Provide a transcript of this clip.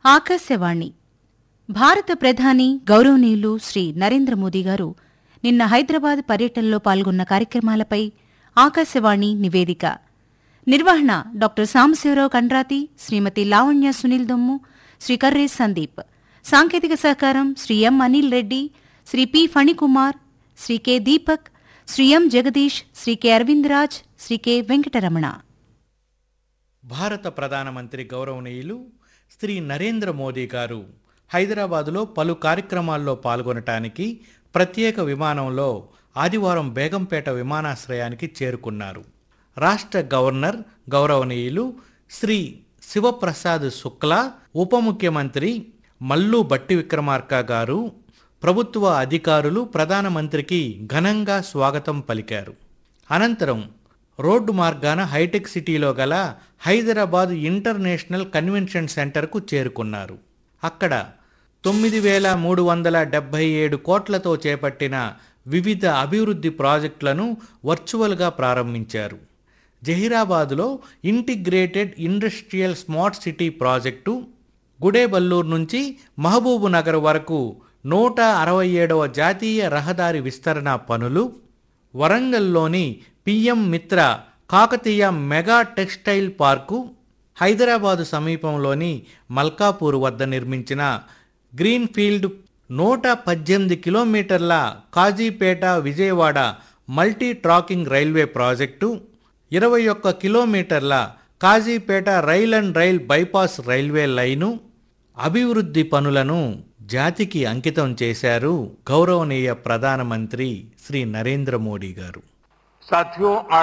ఆకాశవాణి భారత ప్రధాని గౌరవనీయులు శ్రీ నరేంద్ర మోదీ గారు నిన్న హైదరాబాద్ పర్యటనలో పాల్గొన్న కార్యక్రమాలపై ఆకాశవాణి నివేదిక. నిర్వహణ డాక్టర్ సాంబశివరావు కండ్రాతి, శ్రీమతి లావణ్య సునీల్ దొమ్ము, శ్రీ కర్రే సందీప్. సాంకేతిక సహకారం శ్రీ ఎం అనిల్ రెడ్డి, శ్రీ పి ఫణికుమార్, శ్రీ కె దీపక్, శ్రీ ఎం జగదీష్, శ్రీ కె అరవిందరాజ్, శ్రీ కె వెంకటరమణ. భారత ప్రధానమంత్రి గౌరవనీయులు శ్రీ నరేంద్ర మోదీ గారు హైదరాబాదులో పలు కార్యక్రమాల్లో పాల్గొనటానికి ప్రత్యేక విమానంలో ఆదివారం బేగంపేట విమానాశ్రయానికి చేరుకున్నారు. రాష్ట్ర గవర్నర్ గౌరవనీయులు శ్రీ శివప్రసాద్ శుక్లా, ఉప ముఖ్యమంత్రి మల్లు భట్టి విక్రమార్క గారు, ప్రభుత్వ అధికారులు ప్రధానమంత్రికి ఘనంగా స్వాగతం పలికారు. అనంతరం రోడ్డు మార్గాన హైటెక్ సిటీలో గల హైదరాబాద్ ఇంటర్నేషనల్ కన్వెన్షన్ సెంటర్కు చేరుకున్నారు. అక్కడ 9,377 కోట్లతో చేపట్టిన వివిధ అభివృద్ధి ప్రాజెక్టులను వర్చువల్గా ప్రారంభించారు. జహీరాబాద్లో integrated industrial smart city project, Gudeballur నుంచి మహబూబ్ నగర్ వరకు 167వ జాతీయ రహదారి విస్తరణ పనులు, వరంగల్లోని పిఎం మిత్ర Kakatiya mega textile park, Hyderabad సమీపంలోని మల్కాపూర్ వద్ద నిర్మించిన గ్రీన్ఫీల్డ్ 118 కిలోమీటర్ల Kazipet Vijayawada multi tracking railway project, 21 కిలోమీటర్ల Kazipet rail and rail bypass railway line అభివృద్ధి పనులను జాతికి అంకితం చేశారు గౌరవనీయ ప్రధానమంత్రి శ్రీ నరేంద్ర మోడీ గారు. साथियों,